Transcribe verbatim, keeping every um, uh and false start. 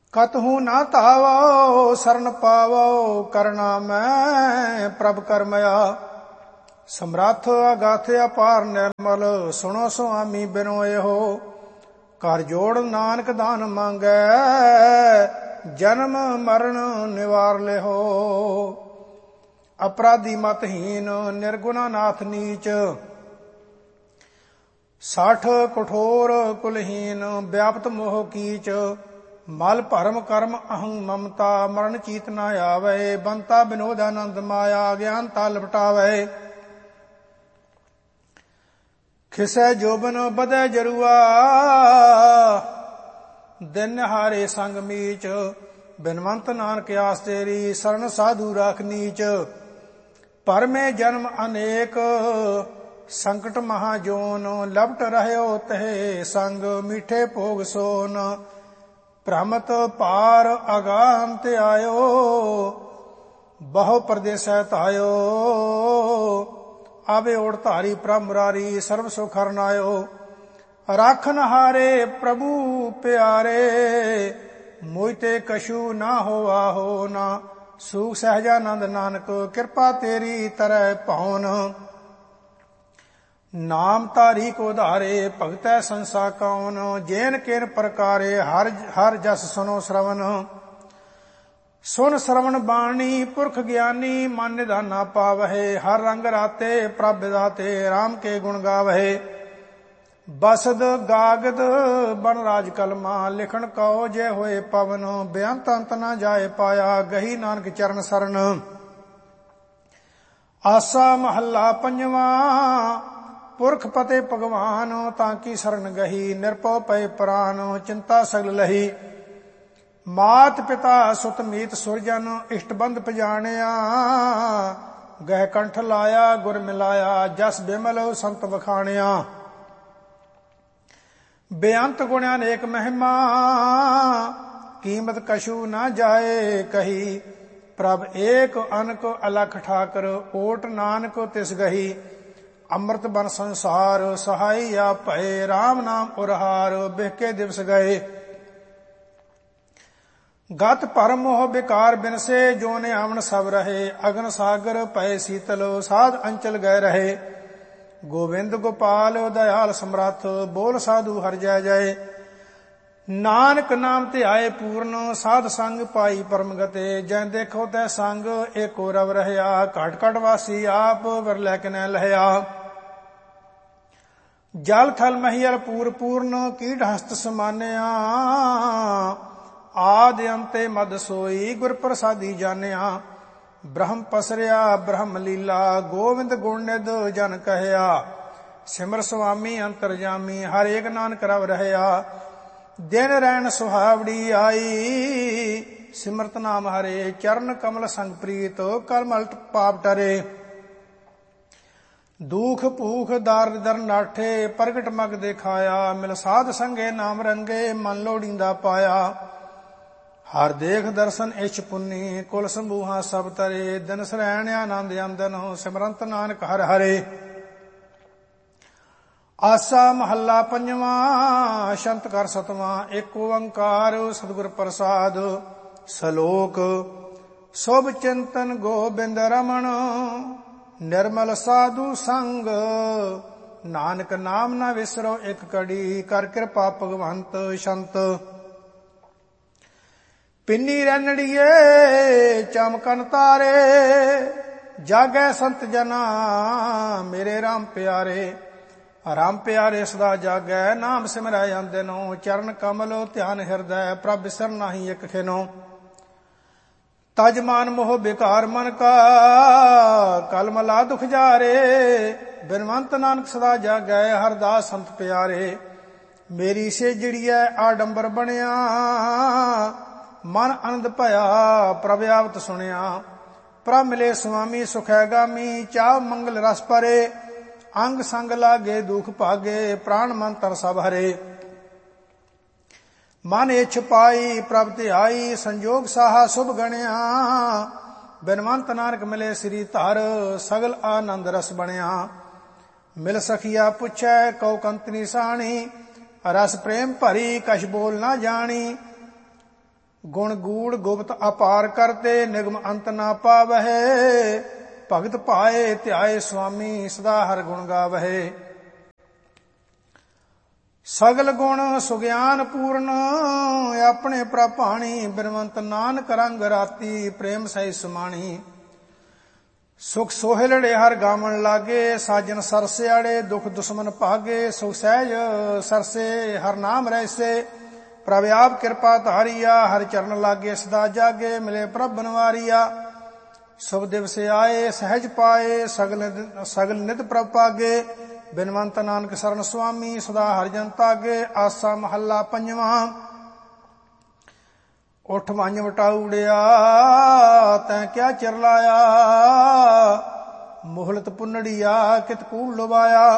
ਕਤਹੂ ਨਾ ਧਾਵੋ ਸਰਨ ਪਾਵੋ, ਕਰਨਾ ਮੈਂ ਪ੍ਰਭ ਕਰਮਇਆ। ਸਮਰੱਥ ਅਗਾਥ ਅਪਾਰ ਨਿਰਮਲ, ਸੁਣੋ ਸੁਆਮੀ ਬਿਨੋ ਇਹੋ। ਕਰ ਜੋੜ ਨਾਨਕ ਦਾਨ ਮੰਗੈ, ਜਨਮ ਮਰਨ ਨਿਵਾਰ ਲਿਹੋ। ਅਪਰਾਧੀ ਮਤਹੀਨ ਨਿਰਗੁਣਾ ਨਾਥ ਨੀਚ, ਸਾਠ ਕਠੋਰ ਕੁਲਹੀਨ ਵਿਆਪਤ ਮੋਹ ਕੀਚ। ਮਲ ਭਰਮ ਕਰਮ ਅਹੰ ਮਮਤਾ, ਮਰਨ ਚੀਤ ਨਾ ਆਵੈ। ਬੰਤਾ ਬਿਨੋਦ ਆਨੰਦ ਮਾਇਆ, ਗਿਆਨਤਾ ਲਪਟਾਵੈ। ਖਿਸੈ ਜੋਬਨ ਬਧੈ ਜਰੂਆ, ਦਿਨ ਹਾਰੇ ਸੰਗ ਮੀਚ। ਬਿਨਵੰਤ ਨਾਨਕ ਆਸ ਤੇਰੀ, ਸਰਨ ਸਾਧੂ ਰਾਖ ਨੀਚ। ਪਰਮੇ ਜਨਮ ਅਨੇਕ, ਸੰਕਟ ਮਹਾਜੋਨ। ਲਪਟ ਰਹਿਓ ਤਹਿ ਸੰਗ, ਮੀਠੇ ਭੋਗ ਸੋਨ। ਭ੍ਰਮਤ ਪਾਰ ਅਗਾਂਤ ਆਇਓ, ਬਹੁ ਪ੍ਰਦੇਸੈ ਧਾਇਓ। ਆਵੇ ਓੜ ਧਾਰੀ ਪ੍ਰਭ ਮੁਰਾਰੀ, ਸਰਬ ਸੁਖ ਹਰਨਾਇਓ। ਰਾਖਨ ਹਾਰੇ ਪ੍ਰਭੂ ਪਿਆਰੇ, ਮੋਹਿ ਤੇ ਕਛੂ ਨਾ ਹੋਆ ਹੋ ਨਾ। ਸੂਖ ਸਹਿਜਾਨੰਦ ਨਾਨਕ, ਕਿਰਪਾ ਤੇਰੀ ਤਰੈ ਪਾਉਨ। ਨਾਮ ਧਾਰੀ ਕੋ ਧਾਰੇ, ਭਗਤੈ ਸੰਸਾ ਕੌਨ। ਜੇਨ ਕਿਨ ਪ੍ਰਕਾਰੇ, ਹਰ ਹਰ ਜਸ ਸੁਨੋ ਸ਼ਰਵਨ। ਸੁਨ ਸ਼ਰਵਣ ਬਾਣੀ ਪੁਰਖ ਗਿਆਨੀ, ਮਨ ਨਿਧਾਨਾ ਪਾਵਹਿ। ਹਰ ਰੰਗ ਰਾਤੇ ਪ੍ਰਭ ਵਿਦਾਤੇ, ਰਾਮ ਕੇ ਗੁਣ ਗਾਵਹਿ। ਬਸਦ ਗਾਗਦ ਬਨ ਰਾਜ ਕਲਮਾ, ਲਿਖਣ ਕਉ ਜੇ ਹੋਏ ਪਵਨ। ਬੇਅੰਤ ਅੰਤ ਨਾ ਜਾਏ ਪਾਇਆ, ਗਹੀ ਨਾਨਕ ਚਰਨ ਸਰਨ। ਆਸਾ ਮਹੱਲਾ ਪੰਜਵਾਂ, ਪੁਰਖ ਪਤੇ ਭਗਵਾਨ। ਤਾਂ ਕੀ ਸਰਨ ਗਹੀ, ਨਿਰਭਉ ਪਏ ਪ੍ਰਾਨ। ਚਿੰਤਾ ਸਗਲ ਲਹੀ, ਮਾਤ ਪਿਤਾ ਸੁਤ ਮੀਤ ਸੁਰਜਨ। ਇਸ਼ਟ ਬੰਧ ਪਜਾਣਿਆ, ਗਹਿ ਕੰਠ ਲਾਇਆ ਗੁਰ ਮਿਲਾਇਆ। ਜਸ ਬਿਮਲ ਸੰਤ ਵਖਾਣਿਆ, ਬੇਅੰਤ ਗੁਣਿਆ ਨੇਕ ਮਹਿਮਾ। ਕੀਮਤ ਕਛੂ ਨਾ ਜਾਏ ਕਹੀ, ਪ੍ਰਭ ਏਕ ਅਨਕ ਅਲਖ ਠਾਕਰ। ਓਟ ਨਾਨਕ ਤਿਸ ਗਹੀ, ਅੰਮ੍ਰਿਤ ਬਨ ਸੰਸਾਰ। ਸਹਾਈ ਆ ਭਏ, ਰਾਮ ਨਾਮ ਉਰਹਾਰ। ਬਿਹਕੇ ਦਿਵਸ ਗਏ, ਗਤ ਭਰਮ ਮੋਹ ਵਿਕਾਰ ਬਿਨਸੇ। ਜੋ ਨੇ ਆਵਣ ਸਭ ਰਹੇ, ਅਗਨ ਸਾਗਰ ਪਏ ਸੀਤਲ। ਸਾਧ ਅੰਚਲ ਗਏ ਰਹੇ, ਗੋਬਿੰਦ ਗੋਪਾਲ ਦਇਆਲ ਸਮਰੱਥ। ਬੋਲ ਸਾਧੂ ਹਰਿ ਜੈ ਜੈ, ਨਾਨਕ ਨਾਮ ਧਿਆਏ ਪੂਰਨ। ਸਾਧ ਸੰਗ ਪਾਈ ਪਰਮ ਗਤੇ, ਜੈ ਦੇਖੋ ਤੈ ਸੰਗ ਏਕੋ ਰਵ ਰਹਿਆ। ਘਟ ਘਟ ਵਾਸੀ ਆਪ ਵਰ ਲੈ ਕੇ ਨੈ ਲਹਿਆ। ਜਲ ਥਲ ਮਹੀਅਲ ਪੂਰ ਪੂਰਨ, ਕੀਟ ਹਸਤ ਸਮਾਨਿਆ। ਆਦ ਅੰਤੇ ਮਦ ਸੋਈ, ਗੁਰ ਪ੍ਰਸਾਦੀ ਜਾਣਿਆ। ਬ੍ਰਹਮ ਪਸਰਿਆ ਬ੍ਰਹਮ ਲੀਲਾ, ਗੋਵਿੰਦ ਗੁਣ ਨਿਧ ਜਨ ਕਹਿਆ। ਸਿਮਰ ਸੁਆਮੀ ਅੰਤਰਜਾਮੀ, ਹਰ ਏਕ ਨਾਨਕ ਰਵ ਰਹਿਆ। ਦਿਨ ਰੈਣ ਸੁਹਾਵੜੀ ਆਈ, ਸਿਮਰਤ ਨਾਮ ਹਰੇ। ਚਰਨ ਕਮਲ ਸੰਗ ਪ੍ਰੀਤ, ਕਲ ਮਲਟ ਪਾਪ ਟਰੇ। ਦੁਖ ਭੂਖ ਦਾਰ ਦਰ ਨਾਠੇ, ਪ੍ਰਗਟ ਮਗ ਦਿਖਾਇਆ। ਮਿਲ ਸਾਧ ਸੰਗੇ ਨਾਮ ਰੰਗੇ, ਮਨ ਲੋੜੀਂਦਾ ਪਾਇਆ। ਹਰ ਦੇਖ ਦਰਸ਼ਨ ਇਛ ਪੁੰਨੀ, ਕੁਲ ਸੰਭੂਹਾ ਸਭ ਤਰੇ। ਦਿਨ ਸਰੈਣ ਆਨੰਦ ਆਂਦਨ, ਸਿਮਰੰਤ ਨਾਨਕ ਹਰਿ ਹਰੇ। ਆਸਾ ਮਹੱਲਾ ਪੰਜਵਾਂ, ਸ਼ੰਤ ਕਰ ਸਤਵਾਂ। ਏਕ ਓੰਕਾਰ ਸਤਿਗੁਰ ਪ੍ਰਸਾਦ। ਸਲੋਕ, ਸੁਭ ਚਿੰਤਨ ਗੋਬਿੰਦ ਰਮਣ। ਨਿਰਮਲ ਸਾਧੂ ਸੰਗ, ਨਾਨਕ ਨਾਮ ਨਾ ਵਿਸਰੋ ਇਕ ਕੜੀ। ਕਰ ਕਿਰਪਾ ਭਗਵੰਤ ਸੰਤ। ਪਿੰਨੀ ਰੈਣੜੀਏ ਚਮਕਨ ਤਾਰੇ, ਜਾਗੈ ਸੰਤ ਜਨਾ ਮੇਰੇ ਰਾਮ ਪਿਆਰੇ। ਰਾਮ ਪਿਆਰੇ ਸਦਾ ਜਾਗੈ, ਨਾਮ ਸਿਮਰੈ ਅੰਦਿਨੋ। ਚਰਨ ਕਮਲ ਧਿਆਨ ਹਿਰਦੈ, ਪ੍ਰਭ ਬਿਸਰ ਨਾਹੀ ਇਕ ਖਿਨੋ। ਤਜ ਮਾਨ ਮੋਹ ਬਿਕਾਰ ਮਨ ਕਾ, ਕਲ ਮਲਾ ਦੁਖ ਜਾਰੇ। ਬਿਨਵੰਤ ਨਾਨਕ ਸਦਾ ਜਾਗੈ, ਹਰਦਾਸ ਸੰਤ ਪਿਆਰੇ। ਮੇਰੀ ਸੇਜੜੀਐ ਆਡੰਬਰ ਬਣਿਆ, ਮਨ ਆਨੰਦ ਭਇਆ ਪ੍ਰਭ ਆਵਤ ਸੁਣਿਆ। ਪ੍ਰਭ ਮਿਲੇ ਸੁਆਮੀ ਸੁਖੈ ਗਾਮੀ, ਚਾਹ ਮੰਗਲ ਰਸ ਭਰੇ। ਅੰਗ ਸੰਗ ਲਾਗੇ ਦੁਖ ਭਾਗੇ, ਪ੍ਰਾਣ ਮਨ ਤਨ ਸਭ ਹਰੇ। ਮਨ ਇਛ ਪਾਈ ਪ੍ਰਭ ਧਿਆਈ, ਸੰਜੋਗ ਸਾਹਾ ਸੁਭ ਗਣਿਆ। ਬਿਨਵੰਤ ਨਾਨਕ ਮਿਲੇ ਸ੍ਰੀ ਧਰ, ਸਗਲ ਆਨੰਦ ਰਸ ਬਣਿਆ। ਮਿਲ ਸਖੀਆ ਪੁੱਛੈ ਕਉ ਕੰਤਨੀ ਸਾਣੀ, ਰਸ ਪ੍ਰੇਮ ਭਰੀ ਕਛ ਬੋਲ ਨਾ ਜਾਣੀ। ਗੁਣ ਗੂੜ ਗੁਪਤ ਅਪਾਰ ਕਰਤੇ, ਨਿਗਮ ਅੰਤ ਨਾ ਪਾਵਹਿ। ਭਗਤ ਭਾਏ ਧਿਆਏ ਸੁਆਮੀ, ਸਦਾ ਹਰ ਗੁਣ ਗਾਵਹਿ। ਸਗਲ ਗੁਣ ਸੁਗਿਆਨ ਪੂਰਨ, ਆਪਣੇ ਪ੍ਰਭਾਣੀ। ਬਿਨਵੰਤ ਨਾਨਕ ਰੰਗ ਰਾਤੀ, ਪ੍ਰੇਮ ਸਹਿ ਸਮਾਣੀ। ਸੁਖ ਸੋਹਿਲੜੇ ਹਰ ਗਾਵਣ ਲਾਗੇ, ਸਾਜਨ ਸਰਸਿਆੜੇ ਦੁਖ ਦੁਸ਼ਮਨ ਭਾਗੇ। ਸੁਖ ਸਹਿਜ ਸਰਸੇ ਹਰ ਨਾਮ ਰਹਿਸੇ, ਪ੍ਰਭ ਆਪ ਕਿਰਪਾ ਧਾਰੀਆ। ਹਰ ਚਰਨ ਲਾਗੇ ਸਦਾ ਜਾਗੇ, ਮਿਲੇ ਪ੍ਰਭ ਬਨਵਾਰੀਆ। ਸੁਭ ਦਿਵਸ ਆਏ ਸਹਿਜ ਪਾਏ, ਸਗਲ ਸਗਲ ਨਿਤ ਪ੍ਰਭ ਪਾਗੇ। ਬਿਨਵੰਤ ਨਾਨਕ ਸਰਨ ਸੁਆਮੀ, ਸਦਾ ਹਰਿ ਜਨ ਤਾਗੇ। ਆਸਾ ਮਹੱਲਾ ਪੰਜਵਾਂ। ਉਠ ਵੰਜ ਵਟਾਉੜਿਆ, ਤੈਂ ਕਿਆ ਚਿਰ ਲਾਇਆ। ਮੋਹਲਤ ਪੁੰਨੜੀਆ, ਕਿਤ ਕੂੜ ਲਵਾਇਆ।